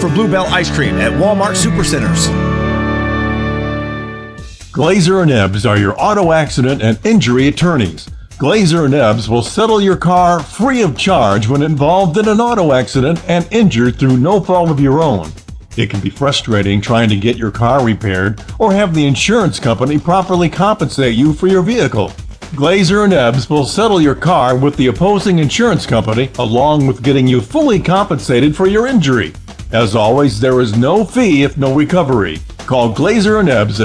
for Bluebell Ice Cream at Walmart Supercenters. Glazer and Ebbs are your auto accident and injury attorneys. Glazer and Ebbs will settle your car free of charge when involved in an auto accident and injured through no fault of your own. It can be frustrating trying to get your car repaired or have the insurance company properly compensate you for your vehicle. Glazer and Ebbs will settle your car with the opposing insurance company along with getting you fully compensated for your injury. As always, there is no fee if no recovery. Call Glazer and Ebbs at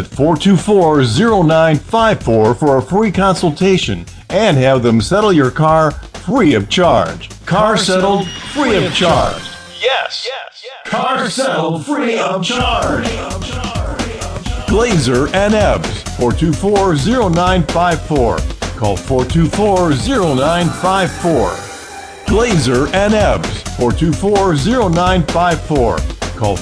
424-0954 for a free consultation and have them settle your car free of charge. Car settled free of charge. Yes. Car settled free of charge. Glazer and Ebbs, 424-0954. Call 424-0954. Glazer and Ebbs, 424-0954. Call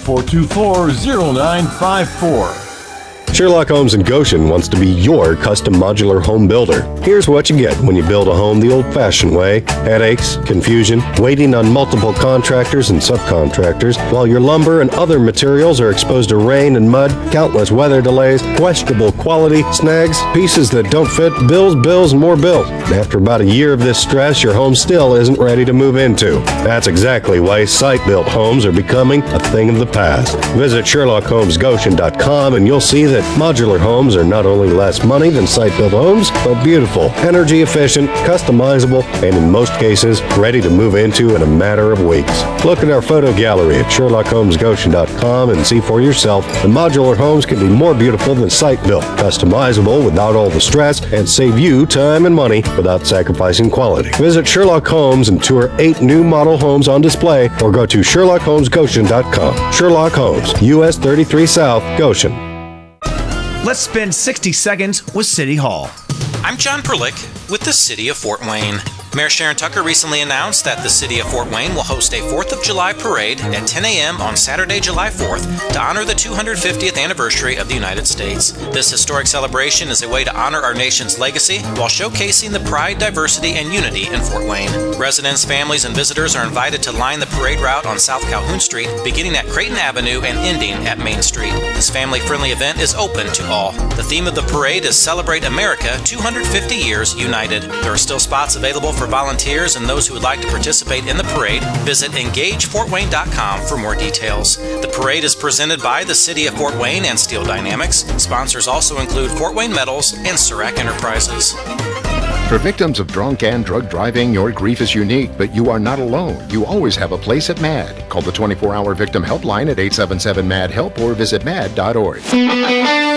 424-0954. Sherlock Homes in Goshen wants to be your custom modular home builder. Here's what you get when you build a home the old-fashioned way. Headaches, confusion, waiting on multiple contractors and subcontractors, while your lumber and other materials are exposed to rain and mud, countless weather delays, questionable quality, snags, pieces that don't fit, bills, and more bills. After about a year of this stress, your home still isn't ready to move into. That's exactly why site-built homes are becoming a thing of the past. Visit SherlockHomesGoshen.com and you'll see that modular homes are not only less money than site-built homes, but beautiful, energy efficient, customizable, and in most cases, ready to move into in a matter of weeks. Look at our photo gallery at SherlockHomesGoshen.com and see for yourself that modular homes can be more beautiful than site-built, customizable without all the stress, and save you time and money without sacrificing quality. Visit Sherlock Homes and tour 8 new model homes on display, or go to SherlockHomesGoshen.com. Sherlock Homes, US 33 South, Goshen. Let's spend 60 seconds with City Hall. I'm John Perlick with the City of Fort Wayne. Mayor Sharon Tucker recently announced that the City of Fort Wayne will host a 4th of July parade at 10 a.m. on Saturday, July 4th to honor the 250th anniversary of the United States. This historic celebration is a way to honor our nation's legacy while showcasing the pride, diversity, and unity in Fort Wayne. Residents, families, and visitors are invited to line the parade route on South Calhoun Street, beginning at Creighton Avenue and ending at Main Street. This family-friendly event is open to all. The theme of the parade is Celebrate America 250 Years United. There are still spots available for volunteers and those who would like to participate in the parade. Visit EngageFortWayne.com for more details. The parade is presented by the City of Fort Wayne and Steel Dynamics. Sponsors also include Fort Wayne Metals and Serac Enterprises. For victims of drunk and drug driving, your grief is unique, but you are not alone. You always have a place at MAD. Call the 24-hour victim helpline at 877-MAD-HELP or visit mad.org.